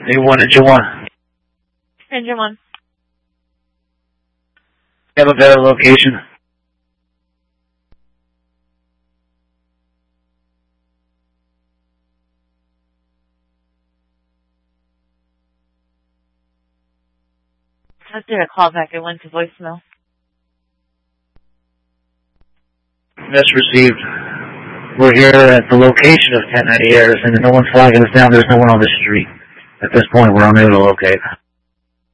You want Engine 1. Engine 1. You have a better location? I did a call back. It went to voicemail. That's received. We're here at the location of 1090 Harrison, and no one's flagging us down. There's no one on the street. At this point, we're unable to locate.